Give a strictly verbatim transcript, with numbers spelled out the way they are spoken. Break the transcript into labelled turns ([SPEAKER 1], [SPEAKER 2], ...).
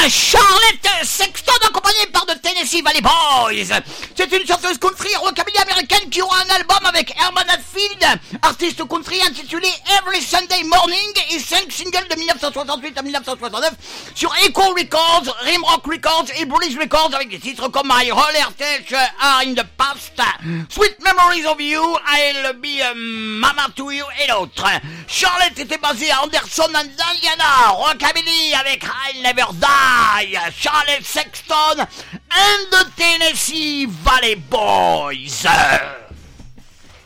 [SPEAKER 1] Charlotte Sexton accompagnée par The Tennessee Valley Boys. C'est une chanteuse country rockabilly américaine qui aura un album avec Herman Hatfield, artiste country intitulé Every Sunday Morning et cinq singles de dix-neuf cent soixante-huit à dix-neuf cent soixante-neuf sur Echo Records, Rimrock Records et Bullish Records avec des titres comme My Roller Touch Are in the Past, Sweet Memories of You, I'll Be a Mama to You et d'autres. Charlotte était basée à Anderson, Indiana, rockabilly avec I'll Never Die, Charlotte Sexton and the Tennessee Valley Boys.